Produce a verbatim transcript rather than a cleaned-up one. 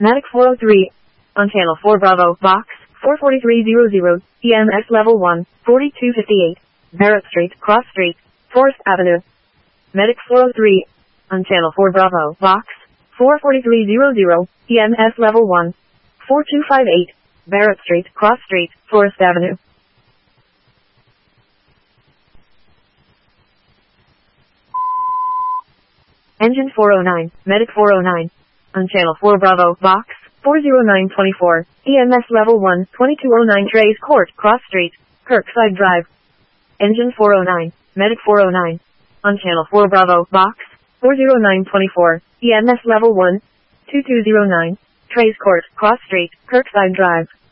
Medic four oh three. On channel four Bravo, box four four three hundred, E M S level one, forty-two fifty-eight, Barrett Street, Cross Street, Forest Avenue. Medic four oh three. On channel four Bravo, box four four three hundred, E M S level one, forty-two fifty-eight, Barrett Street, Cross Street, Forest Avenue. Engine four oh nine, Medic four oh nine. On channel four Bravo, box four oh nine twenty-four, E M S level one, twenty-two oh nine, Trays Court, Cross Street, Kirkside Drive. Engine four oh nine, Medic four oh nine. On channel four Bravo, box four oh nine twenty-four, E M S level one, twenty-two oh nine, Trays Court, Cross Street, Kirkside Drive.